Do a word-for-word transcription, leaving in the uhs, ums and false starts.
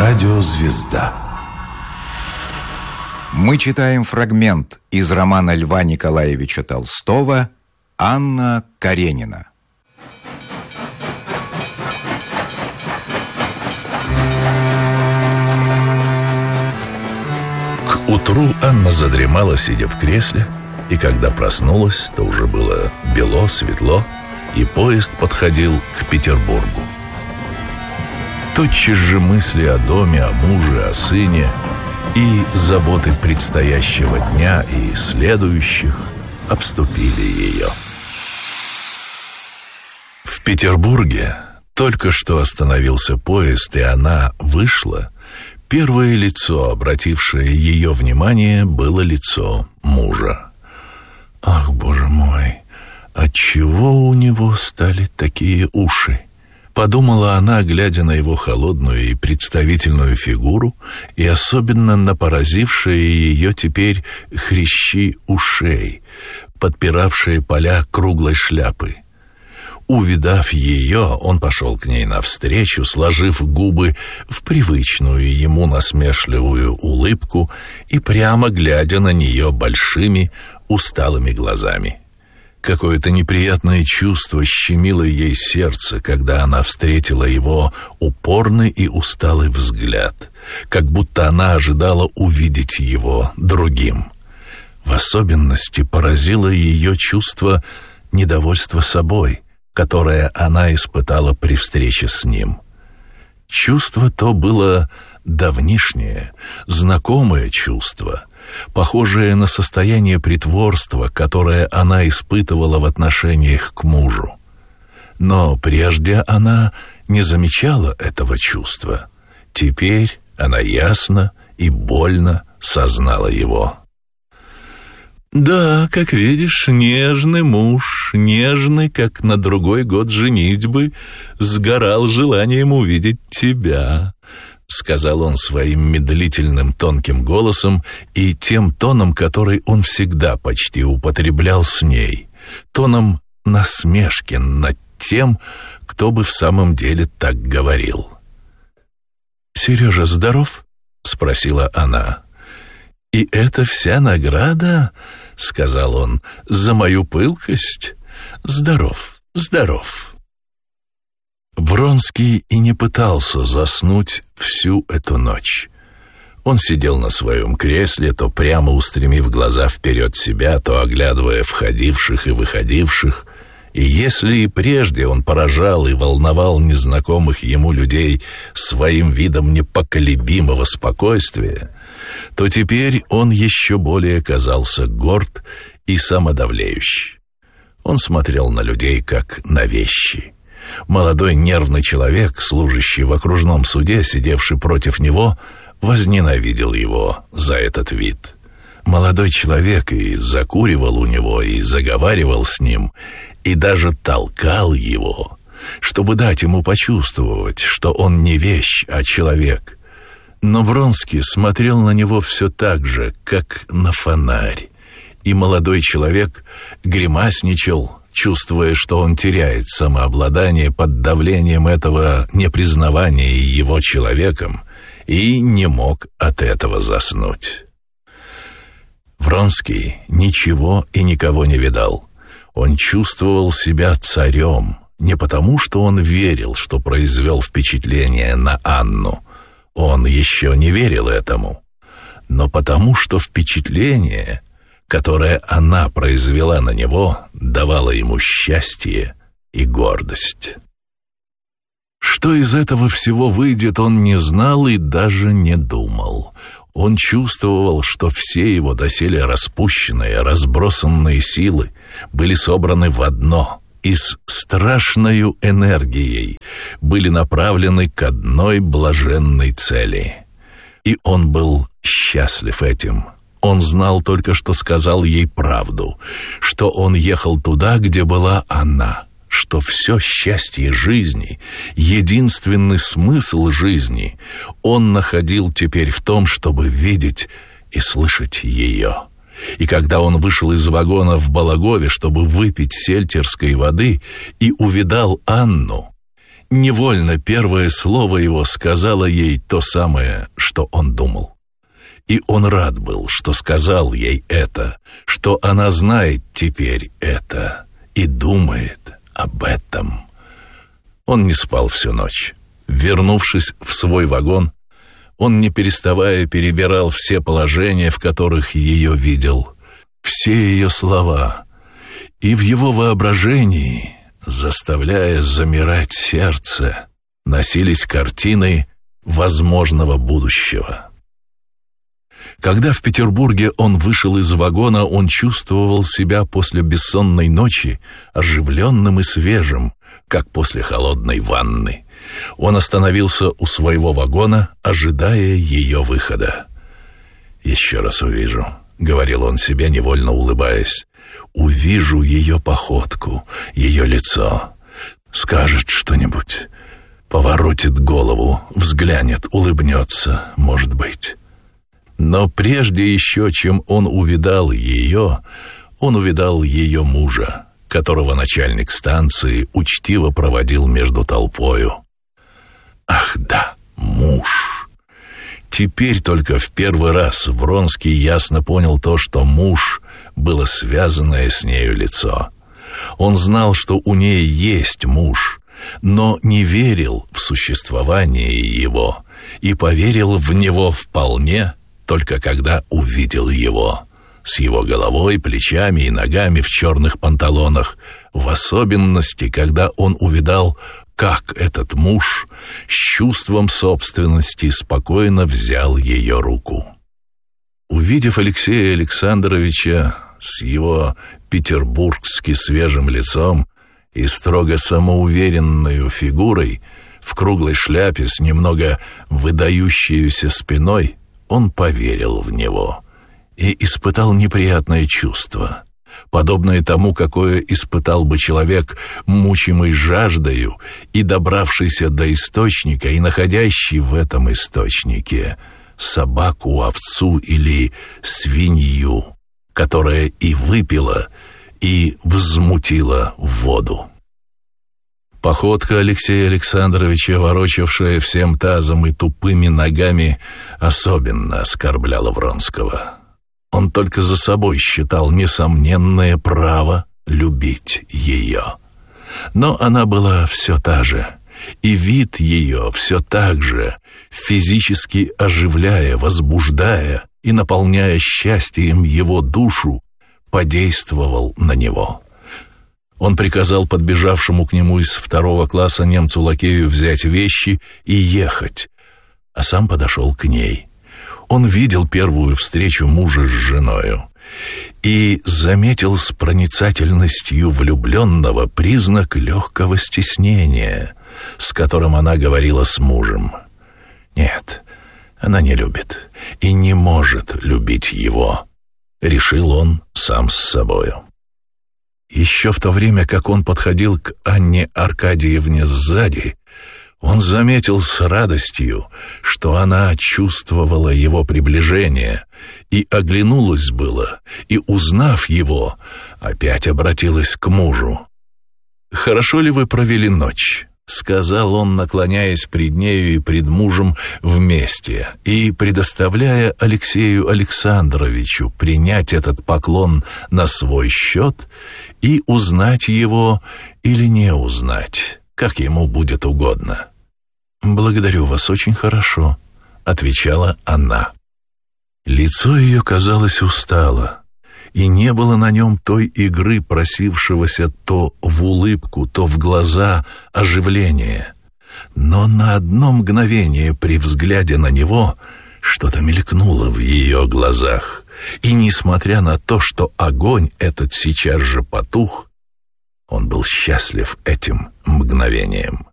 Радиозвезда. Мы читаем фрагмент из романа Льва Николаевича Толстого «Анна Каренина». К утру Анна задремала, сидя в кресле, и когда проснулась, то уже было бело, светло, и поезд подходил к Петербургу. Тотчас же мысли о доме, о муже, о сыне и заботы предстоящего дня и следующих обступили ее. В Петербурге только что остановился поезд, и она вышла. Первое лицо, обратившее ее внимание, было лицо мужа. «Ах, Боже мой, отчего у него стали такие уши?» Подумала она, глядя на его холодную и представительную фигуру, и особенно на поразившие ее теперь хрящи ушей, подпиравшие поля круглой шляпы. Увидав ее, он пошел к ней навстречу, сложив губы в привычную ему насмешливую улыбку и прямо глядя на нее большими усталыми глазами. Какое-то неприятное чувство щемило ей сердце, когда она встретила его упорный и усталый взгляд, как будто она ожидала увидеть его другим. В особенности поразило ее чувство недовольства собой, которое она испытала при встрече с ним. Чувство то было давнишнее, знакомое чувство, похожее на состояние притворства, которое она испытывала в отношениях к мужу. Но прежде она не замечала этого чувства. Теперь она ясно и больно сознала его. «Да, как видишь, нежный муж, нежный, как на другой год женитьбы, сгорал желанием увидеть тебя», — сказал он своим медлительным тонким голосом и тем тоном, который он всегда почти употреблял с ней, тоном насмешки над тем, кто бы в самом деле так говорил. «Сережа здоров?» — спросила она. «И это вся награда, — сказал он, — за мою пылкость? Здоров, здоров». Вронский и не пытался заснуть всю эту ночь. Он сидел на своем кресле, то прямо устремив глаза вперед себя, то оглядывая входивших и выходивших, и если и прежде он поражал и волновал незнакомых ему людей своим видом непоколебимого спокойствия, то теперь он еще более казался горд и самодовлеющий. Он смотрел на людей как на вещи. Молодой нервный человек, служащий в окружном суде, сидевший против него, возненавидел его за этот вид. Молодой человек и закуривал у него, и заговаривал с ним, и даже толкал его, чтобы дать ему почувствовать, что он не вещь, а человек. Но Вронский смотрел на него все так же, как на фонарь, и молодой человек гримасничал, чувствуя, что он теряет самообладание под давлением этого непризнавания его человеком, и не мог от этого заснуть. Вронский ничего и никого не видал. Он чувствовал себя царем, не потому, что он верил, что произвел впечатление на Анну. Он еще не верил этому, но потому, что впечатление, которое она произвела на него, давало ему счастье и гордость. Что из этого всего выйдет, он не знал и даже не думал. Он чувствовал, что все его доселе распущенные, разбросанные силы были собраны в одно и с страшною энергией были направлены к одной блаженной цели. И он был счастлив этим. Он знал только, что сказал ей правду, что он ехал туда, где была она, что все счастье жизни, единственный смысл жизни он находил теперь в том, чтобы видеть и слышать ее. И когда он вышел из вагона в Балагове, чтобы выпить сельтерской воды, и увидал Анну, невольно первое слово его сказало ей то самое, что он думал. И он рад был, что сказал ей это, что она знает теперь это и думает об этом. Он не спал всю ночь. Вернувшись в свой вагон, он, не переставая, перебирал все положения, в которых ее видел, все ее слова, и в его воображении, заставляя замирать сердце, носились картины возможного будущего. Когда в Петербурге он вышел из вагона, он чувствовал себя после бессонной ночи оживленным и свежим, как после холодной ванны. Он остановился у своего вагона, ожидая ее выхода. «Еще раз увижу», — говорил он себе, невольно улыбаясь. «Увижу ее походку, ее лицо. Скажет что-нибудь, поворотит голову, взглянет, улыбнется, может быть». Но прежде еще, чем он увидал ее, он увидал ее мужа, которого начальник станции учтиво проводил между толпою. Ах да, муж! Теперь только в первый раз Вронский ясно понял то, что муж было связанное с нею лицо. Он знал, что у ней есть муж, но не верил в существование его и поверил в него вполне, только когда увидел его, с его головой, плечами и ногами в черных панталонах, в особенности, когда он увидал, как этот муж с чувством собственности спокойно взял ее руку. Увидев Алексея Александровича с его петербургски свежим лицом и строго самоуверенной фигурой, в круглой шляпе с немного выдающейся спиной, он поверил в него и испытал неприятное чувство, подобное тому, какое испытал бы человек, мучимый жаждою и добравшийся до источника и находящий в этом источнике собаку, овцу или свинью, которая и выпила, и взмутила воду. Походка Алексея Александровича, ворочавшая всем тазом и тупыми ногами, особенно оскорбляла Вронского. Он только за собой считал несомненное право любить ее. Но она была все та же, и вид ее все так же, физически оживляя, возбуждая и наполняя счастьем его душу, подействовал на него. Он приказал подбежавшему к нему из второго класса немцу-лакею взять вещи и ехать, а сам подошел к ней. Он видел первую встречу мужа с женою и заметил с проницательностью влюбленного признак легкого стеснения, с которым она говорила с мужем. Нет, она не любит и не может любить его, решил он сам с собою. Еще в то время, как он подходил к Анне Аркадьевне сзади, он заметил с радостью, что она чувствовала его приближение, и оглянулась было, и, узнав его, опять обратилась к мужу. «Хорошо ли вы провели ночь?» — сказал он, наклоняясь пред нею и пред мужем вместе, и предоставляя Алексею Александровичу принять этот поклон на свой счет и узнать его или не узнать, как ему будет угодно. «Благодарю вас, очень хорошо», — отвечала она. Лицо ее, казалось, устало, и не было на нем той игры, просившегося то в улыбку, то в глаза оживления. Но на одно мгновение при взгляде на него что-то мелькнуло в ее глазах, и, несмотря на то, что огонь этот сейчас же потух, он был счастлив этим мгновением.